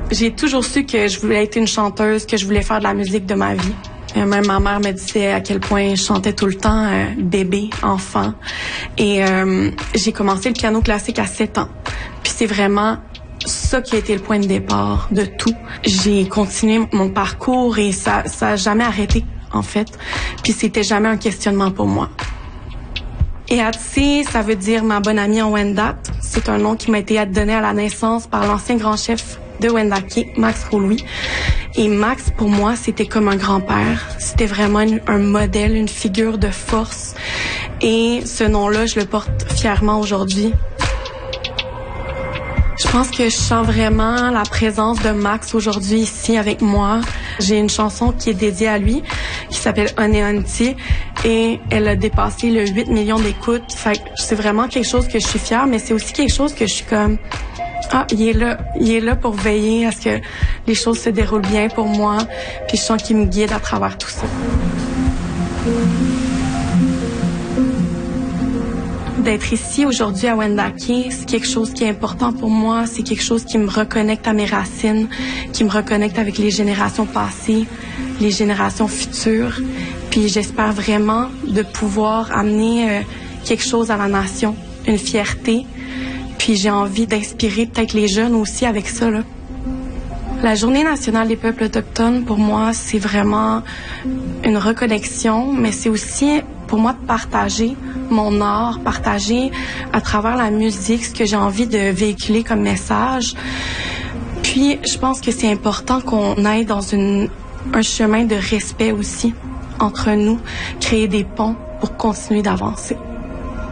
J'ai toujours su que je voulais être une chanteuse, que je voulais faire de la musique de ma vie. Même ma mère me disait à quel point je chantais tout le temps, bébé, enfant. Et j'ai commencé le piano classique à 7 ans. Puis c'est vraiment ça qui a été le point de départ de tout. J'ai continué mon parcours et ça a jamais arrêté, en fait. Puis c'était jamais un questionnement pour moi. Eatsé, ça veut dire ma bonne amie en Wendat. C'est un nom qui m'a été donné à la naissance par l'ancien grand chef de Wendake, Max Roulouis. Et Max, pour moi, c'était comme un grand-père. C'était vraiment un modèle, une figure de force. Et ce nom-là, je le porte fièrement aujourd'hui. Je pense que je sens vraiment la présence de Max aujourd'hui ici avec moi. J'ai une chanson qui est dédiée à lui, qui s'appelle Oneonti, et elle a dépassé le 8 millions d'écoutes. Fait que c'est vraiment quelque chose que je suis fière, mais c'est aussi quelque chose que je suis comme... Ah, il est là pour veiller à ce que les choses se déroulent bien pour moi, puis je sens qu'il me guide à travers tout ça. D'être ici aujourd'hui à Wendake, c'est quelque chose qui est important pour moi, c'est quelque chose qui me reconnecte à mes racines, qui me reconnecte avec les générations passées, les générations futures, puis j'espère vraiment de pouvoir amener quelque chose à la nation, une fierté. Puis j'ai envie d'inspirer peut-être les jeunes aussi avec ça, là. La Journée nationale des peuples autochtones, pour moi, c'est vraiment une reconnexion, mais c'est aussi pour moi de partager mon art, partager à travers la musique ce que j'ai envie de véhiculer comme message. Puis je pense que c'est important qu'on aille dans un chemin de respect aussi entre nous, créer des ponts pour continuer d'avancer.